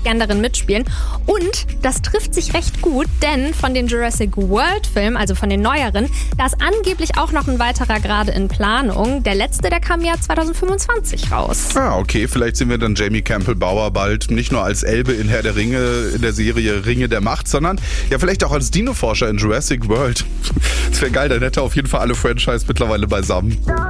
möchte gern darin mitspielen. Und das trifft sich recht gut, denn von den Jurassic World Filmen, also von den neueren, da ist angeblich auch noch ein weiterer gerade in Planung. Der letzte, der kam ja 2025 raus. Ah, okay, vielleicht sehen wir dann Jamie Campbell-Bower bald nicht nur als Elbe in Herr der Ringe, in der Serie Ringe der Macht, sondern ja vielleicht auch als Dino-Forscher in Jurassic World. Das wäre geil, dann hätte er auf jeden Fall alle Franchise mittlerweile beisammen.